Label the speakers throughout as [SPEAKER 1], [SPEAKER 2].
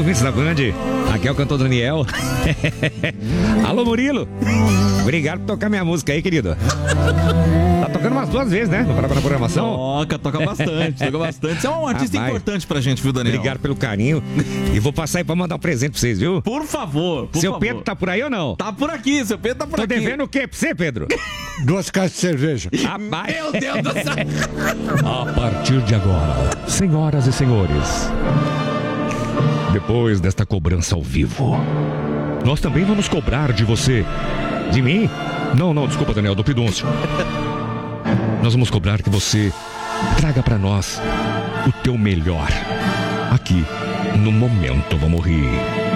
[SPEAKER 1] ouvintes da Band. Aqui é o cantor Daniel. Alô, Murilo. Obrigado por tocar minha música aí, querido. Tá tocando umas 2 vezes, né? Na programação.
[SPEAKER 2] Toca bastante. Você é um artista importante pra gente, viu, Daniel?
[SPEAKER 1] Obrigado pelo carinho. E vou passar aí pra mandar um presente pra vocês, viu?
[SPEAKER 2] Por favor,
[SPEAKER 1] Seu Pedro tá por aí ou não?
[SPEAKER 2] Tá por aqui, seu Pedro tá por aqui.
[SPEAKER 1] Tô devendo o quê pra você, Pedro?
[SPEAKER 3] 2 caixas de cerveja.
[SPEAKER 1] Rapaz.
[SPEAKER 2] Meu Deus do céu.
[SPEAKER 1] A partir de agora, senhoras e senhores, depois desta cobrança ao vivo, nós também vamos cobrar de você. De mim? Não, desculpa, Daniel, do Pidúncio. Nós vamos cobrar que você traga pra nós o teu melhor. Aqui, no Momento Vamos Rir.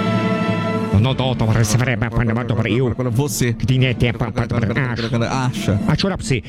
[SPEAKER 2] Você. Acha.
[SPEAKER 1] Deixa eu olhar pra você.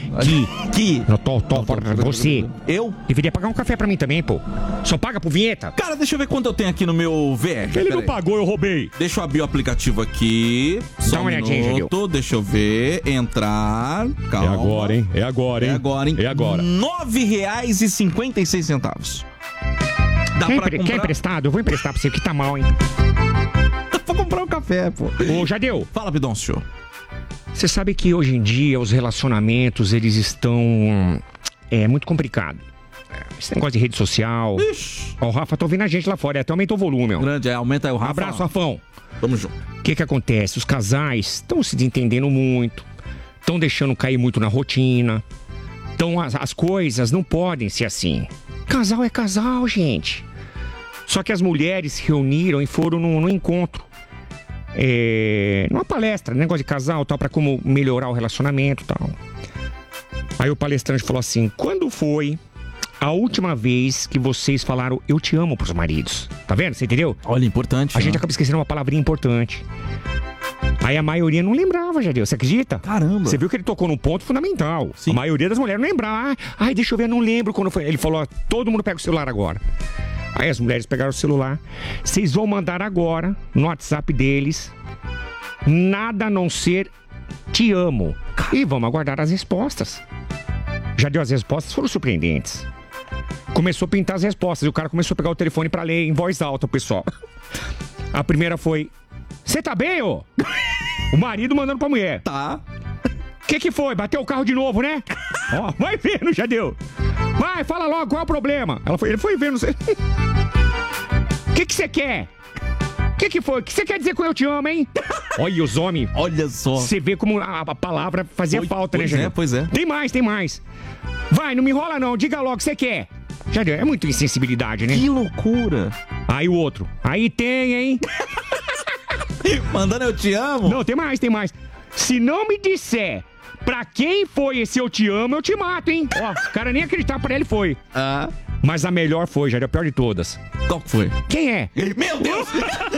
[SPEAKER 1] Você.
[SPEAKER 2] Eu?
[SPEAKER 1] Deveria pagar um café pra mim também, pô. Só paga por vinheta.
[SPEAKER 2] Cara, deixa eu ver quanto eu tenho aqui no meu VR.
[SPEAKER 1] Ele não pagou, eu roubei.
[SPEAKER 2] Deixa eu abrir o aplicativo aqui.
[SPEAKER 1] Dá uma olhadinha,
[SPEAKER 2] minuto, deixa eu ver. Entrar. Calma.
[SPEAKER 1] É agora, hein?
[SPEAKER 2] É agora. R$9,56. Dá pra comprar?
[SPEAKER 1] Quer emprestado? Eu vou emprestar pra você, que tá mal, hein?
[SPEAKER 2] Dá pra comprar um café, pô.
[SPEAKER 1] Ô, Jadeu.
[SPEAKER 2] Fala, Pidoncio.
[SPEAKER 1] Você sabe que hoje em dia os relacionamentos, eles estão... muito complicado. Esse negócio de rede social...
[SPEAKER 2] Ixi.
[SPEAKER 1] Ó, o Rafa tá ouvindo a gente lá fora, até aumentou o volume, ó.
[SPEAKER 2] Grande, aumenta aí o Rafa.
[SPEAKER 1] Abraço, Rafão.
[SPEAKER 2] Tamo junto.
[SPEAKER 1] O que acontece? Os casais estão se desentendendo muito, estão deixando cair muito na rotina. Então as coisas não podem ser assim. Casal é casal, gente. Só que as mulheres se reuniram e foram num encontro. Numa palestra, negócio de casal, tal, pra como melhorar o relacionamento e tal. Aí o palestrante falou assim: quando foi a última vez que vocês falaram eu te amo pros maridos? Tá vendo? Você entendeu?
[SPEAKER 2] Olha, importante.
[SPEAKER 1] A gente acaba esquecendo uma palavrinha importante. Aí a maioria não lembrava, Jadeu, você acredita?
[SPEAKER 2] Caramba.
[SPEAKER 1] Você viu que ele tocou num ponto fundamental.
[SPEAKER 2] Sim.
[SPEAKER 1] A maioria das mulheres não lembrava. Ai, deixa eu ver, eu não lembro quando foi. Ele falou, todo mundo pega o celular agora. Aí as mulheres pegaram o celular. Vocês vão mandar agora, no WhatsApp deles, nada a não ser te amo. E vamos aguardar as respostas. Jadeu, as respostas foram surpreendentes. Começou a pintar as respostas e o cara começou a pegar o telefone pra ler em voz alta, o pessoal. A primeira foi: você tá bem, ô? O marido mandando pra mulher.
[SPEAKER 2] Tá.
[SPEAKER 1] O que foi? Bateu o carro de novo, né? Ó, vai vendo, já deu. Vai, fala logo, qual é o problema? Ele foi vendo. O que você quer? O que foi? O que você quer dizer com eu te amo, hein? Olha os homens.
[SPEAKER 2] Olha só.
[SPEAKER 1] Você vê como a palavra fazia falta, né, Jadeu?
[SPEAKER 2] Pois é.
[SPEAKER 1] Tem mais. Vai, não me enrola não, diga logo o que você quer. Jadeu, é muita insensibilidade, né?
[SPEAKER 2] Que loucura.
[SPEAKER 1] Aí o outro. Aí tem, hein?
[SPEAKER 2] Mandando eu te amo?
[SPEAKER 1] Não, tem mais. Se não me disser pra quem foi esse eu te amo, eu te mato, hein? Ó, o cara nem acreditar pra ele foi.
[SPEAKER 2] Ah.
[SPEAKER 1] Mas a melhor foi, já era a pior de todas.
[SPEAKER 2] Qual que foi?
[SPEAKER 1] Quem é?
[SPEAKER 2] Meu Deus!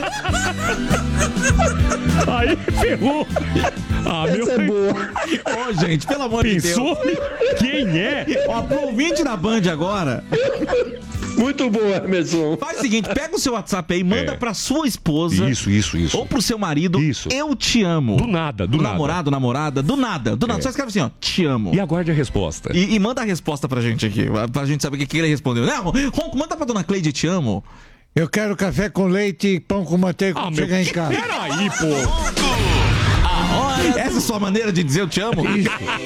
[SPEAKER 1] Aí ferrou.
[SPEAKER 3] Essa é boa.
[SPEAKER 2] Ô, gente, pelo amor de Deus.
[SPEAKER 1] Pensou? Quem é?
[SPEAKER 2] Ó, pro ouvinte da Band agora.
[SPEAKER 3] Muito boa, Emerson.
[SPEAKER 2] Faz o seguinte, pega o seu WhatsApp aí, manda pra sua esposa.
[SPEAKER 1] Isso.
[SPEAKER 2] Ou pro seu marido.
[SPEAKER 1] Isso.
[SPEAKER 2] Eu te amo.
[SPEAKER 1] Do nada.
[SPEAKER 2] Namorado, namorada, do nada. Só escreve assim, ó, te amo.
[SPEAKER 1] E aguarde a resposta.
[SPEAKER 2] E manda a resposta pra gente aqui, pra gente saber o que ele respondeu. Não, Ronco, manda pra dona Cleide, te amo.
[SPEAKER 3] Eu quero café com leite e pão com manteiga quando chegar em casa.
[SPEAKER 1] Peraí, pô.
[SPEAKER 2] Essa é a sua maneira de dizer eu te amo?